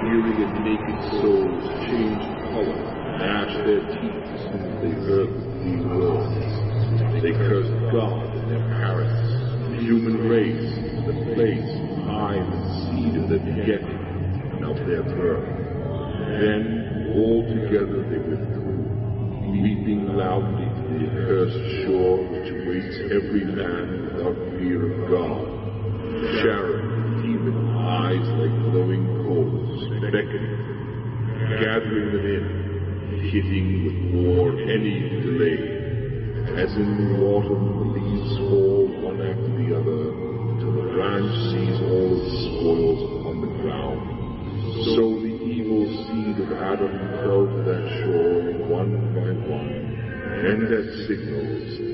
weary and naked souls changed color, gnashed their teeth as soon as they heard these words. They cursed God and their parents, the human race, the place, time, and seed of their begetting and of their birth. Then, all together they withdrew, weeping loudly to the accursed shore which awaits every man without fear of God. Sharon, demon, eyes like glowing coals, beckoning, gathering them in, hitting with more any delay. As in the autumn the leaves fall one after the other, till the branch sees all its spoils upon the ground, so the evil seed of Adam fell to that shore one by one, and at signals